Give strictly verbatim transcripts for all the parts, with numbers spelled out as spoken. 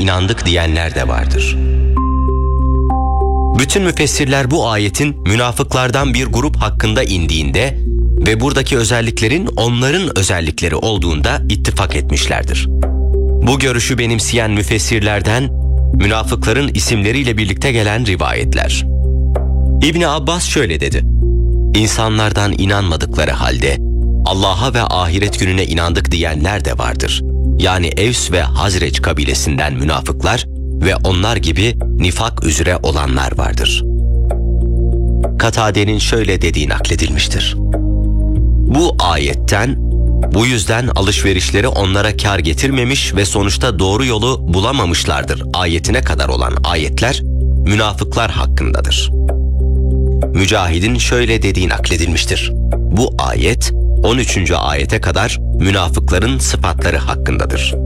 inandık diyenler de vardır. Bütün müfessirler bu ayetin münafıklardan bir grup hakkında indiğinde ve buradaki özelliklerin onların özellikleri olduğunda ittifak etmişlerdir. Bu görüşü benimseyen müfessirlerden münafıkların isimleriyle birlikte gelen rivayetler. İbni Abbas şöyle dedi: İnsanlardan inanmadıkları halde Allah'a ve ahiret gününe inandık diyenler de vardır. Yani Evs ve Hazreç kabilesinden münafıklar ve onlar gibi nifak üzere olanlar vardır. Katade'nin şöyle dediği nakledilmiştir: Bu ayetten, bu yüzden alışverişleri onlara kar getirmemiş ve sonuçta doğru yolu bulamamışlardır ayetine kadar olan ayetler münafıklar hakkındadır. Mücahid'in şöyle dediği nakledilmiştir: Bu ayet on üçüncü ayete kadar münafıkların sıfatları hakkındadır.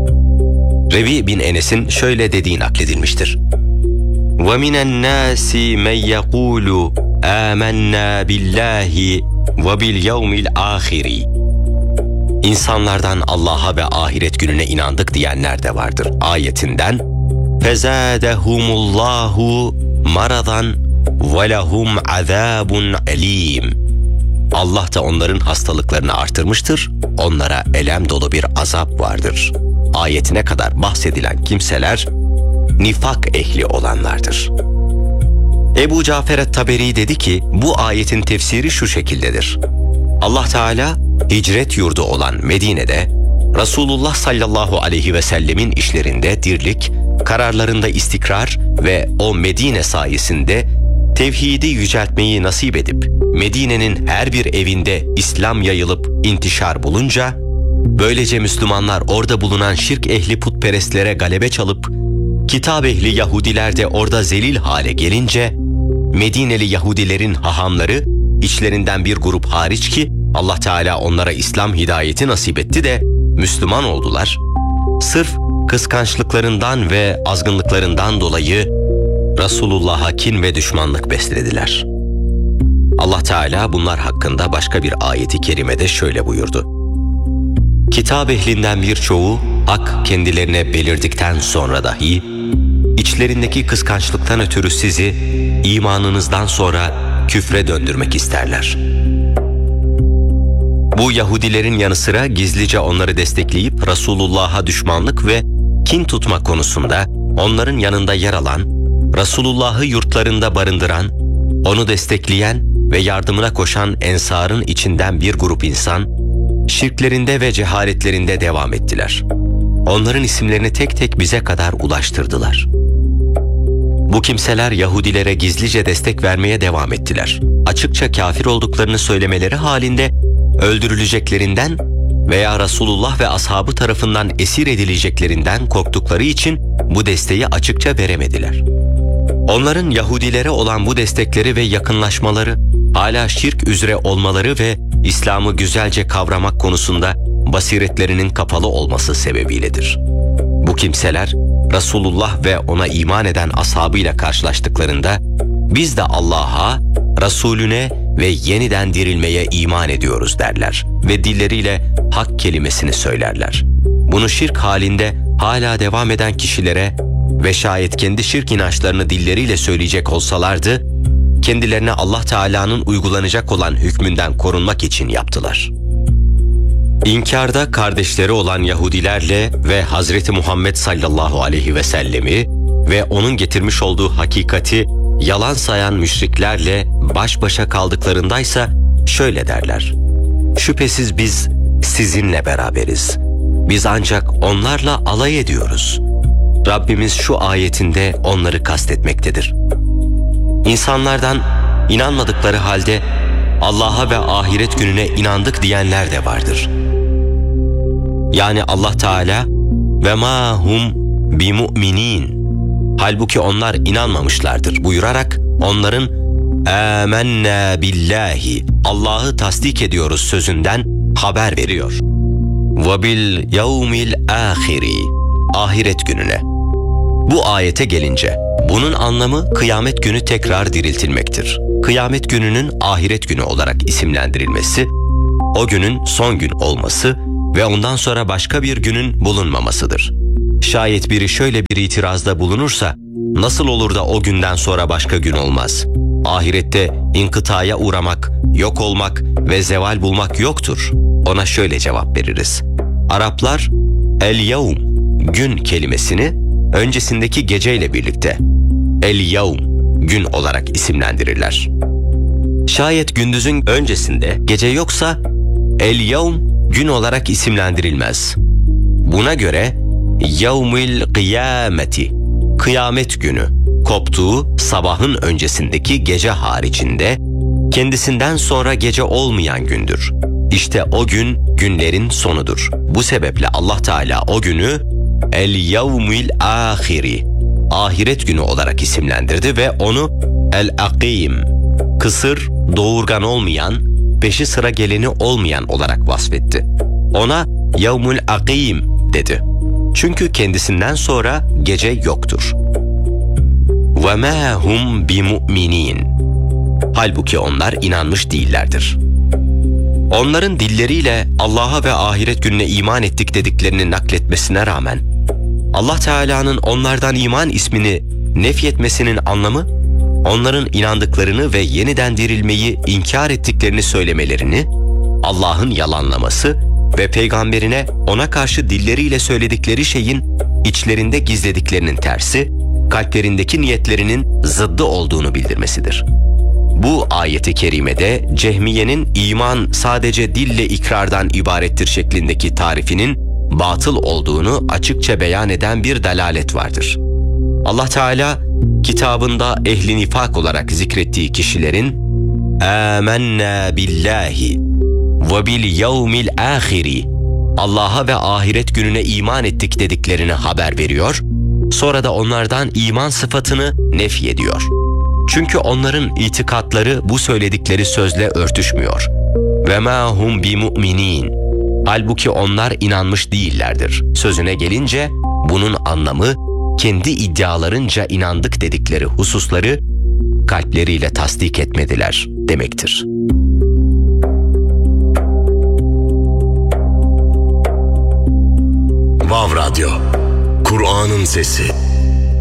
Revi bin Enes'in şöyle dediği nakledilmiştir: وَمِنَ النَّاسِ مَنْ يَقُولُ آمَنَّا بِاللّٰهِ وَبِالْيَوْمِ الْآخِرِ İnsanlardan Allah'a ve ahiret gününe inandık diyenler de vardır ayetinden فَزَادَهُمُ اللّٰهُ مَرَضًا وَلَهُمْ عَذَابٌ أَلِيمٌ Allah da onların hastalıklarını artırmıştır, onlara elem dolu bir azap vardır. Ayetine kadar bahsedilen kimseler nifak ehli olanlardır. Ebu Cafer et-Taberi dedi ki, bu ayetin tefsiri şu şekildedir: Allah Teala hicret yurdu olan Medine'de Resulullah sallallahu aleyhi ve sellemin işlerinde dirlik, kararlarında istikrar ve o Medine sayesinde tevhidi yüceltmeyi nasip edip Medine'nin her bir evinde İslam yayılıp intişar bulunca, böylece Müslümanlar orada bulunan şirk ehli putperestlere galebe çalıp kitap ehli Yahudiler de orada zelil hale gelince, Medineli Yahudilerin hahamları, içlerinden bir grup hariç ki Allah Teala onlara İslam hidayeti nasip etti de Müslüman oldular, sırf kıskançlıklarından ve azgınlıklarından dolayı Resulullah'a kin ve düşmanlık beslediler. Allah Teala bunlar hakkında başka bir ayeti kerimede şöyle buyurdu: Kitap ehlinden birçoğu hak kendilerine belirdikten sonra dahi içlerindeki kıskançlıktan ötürü sizi imanınızdan sonra küfre döndürmek isterler. Bu Yahudilerin yanı sıra gizlice onları destekleyip Resulullah'a düşmanlık ve kin tutma konusunda onların yanında yer alan, Resulullah'ı yurtlarında barındıran, onu destekleyen ve yardımına koşan ensarın içinden bir grup insan, şirklerinde ve cehaletlerinde devam ettiler. Onların isimlerini tek tek bize kadar ulaştırdılar. Bu kimseler Yahudilere gizlice destek vermeye devam ettiler. Açıkça kafir olduklarını söylemeleri halinde öldürüleceklerinden veya Resulullah ve ashabı tarafından esir edileceklerinden korktukları için bu desteği açıkça veremediler. Onların Yahudilere olan bu destekleri ve yakınlaşmaları, hala şirk üzere olmaları ve İslam'ı güzelce kavramak konusunda basiretlerinin kapalı olması sebebiyledir. Bu kimseler Resulullah ve ona iman eden ashabıyla karşılaştıklarında biz de Allah'a, Resulüne ve yeniden dirilmeye iman ediyoruz derler ve dilleriyle hak kelimesini söylerler. Bunu şirk halinde hala devam eden kişilere ve şayet kendi şirk inançlarını dilleriyle söyleyecek olsalardı, kendilerine Allah Teala'nın uygulanacak olan hükmünden korunmak için yaptılar. İnkarda kardeşleri olan Yahudilerle ve Hazreti Muhammed sallallahu aleyhi ve sellemi ve onun getirmiş olduğu hakikati yalan sayan müşriklerle baş başa kaldıklarındaysa şöyle derler: Şüphesiz biz sizinle beraberiz. Biz ancak onlarla alay ediyoruz. Rabbimiz şu ayetinde onları kastetmektedir. İnsanlardan inanmadıkları halde Allah'a ve ahiret gününe inandık diyenler de vardır. Yani Allah Teala ve ma hum bimü'minin, halbuki onlar inanmamışlardır buyurarak onların âmennâ billahi, Allah'ı tasdik ediyoruz sözünden haber veriyor. Ve bil yevmil âhiri, ahiret gününe. Bu ayete gelince bunun anlamı kıyamet günü tekrar diriltilmektir. Kıyamet gününün ahiret günü olarak isimlendirilmesi, o günün son gün olması ve ondan sonra başka bir günün bulunmamasıdır. Şayet biri şöyle bir itirazda bulunursa, nasıl olur da o günden sonra başka gün olmaz? Ahirette inkıtaya uğramak, yok olmak ve zeval bulmak yoktur. Ona şöyle cevap veririz. Araplar el-yevm, gün kelimesini öncesindeki geceyle birlikte el-yevm, gün olarak isimlendirirler. Şayet gündüzün öncesinde gece yoksa el-yevm, gün olarak isimlendirilmez. Buna göre yevmil kıyameti, kıyamet günü, koptuğu sabahın öncesindeki gece haricinde kendisinden sonra gece olmayan gündür. İşte o gün günlerin sonudur. Bu sebeple Allah Teala o günü el-yevmil ahiri, ahiret günü olarak isimlendirdi ve onu el-akim, kısır, doğurgan olmayan, peşi sıra geleni olmayan olarak vasfetti. Ona yevmul akim dedi. Çünkü kendisinden sonra gece yoktur. وَمَا هُمْ بِمُؤْمِنِينَ. Halbuki onlar inanmış değillerdir. Onların dilleriyle Allah'a ve ahiret gününe iman ettik dediklerini nakletmesine rağmen, Allah Teala'nın onlardan iman ismini nefyetmesinin anlamı, onların inandıklarını ve yeniden dirilmeyi inkar ettiklerini söylemelerini, Allah'ın yalanlaması ve peygamberine ona karşı dilleriyle söyledikleri şeyin içlerinde gizlediklerinin tersi, kalplerindeki niyetlerinin zıddı olduğunu bildirmesidir. Bu ayeti kerimede Cehmiye'nin iman sadece dille ikrardan ibarettir şeklindeki tarifinin batıl olduğunu açıkça beyan eden bir dalalet vardır. Allah Teala kitabında ehli nifak olarak zikrettiği kişilerin "Âmennâ billahi ve bil yevmil âhiri", Allah'a ve ahiret gününe iman ettik dediklerini haber veriyor, sonra da onlardan iman sıfatını nefy ediyor. Çünkü onların itikatları bu söyledikleri sözle örtüşmüyor. Ve ma hum bi mu'minin. Halbuki onlar inanmış değillerdir. Sözüne gelince bunun anlamı kendi iddialarınca inandık dedikleri hususları kalpleriyle tasdik etmediler demektir. Vav Radyo, Kur'an'ın sesi.